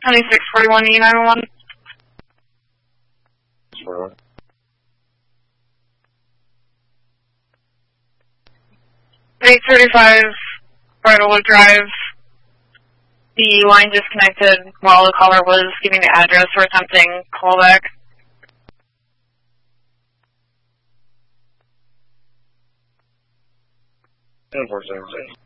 2641 E911. 835 Bridlewood Drive. The line disconnected while the caller was giving the address for attempting callback. 10-476.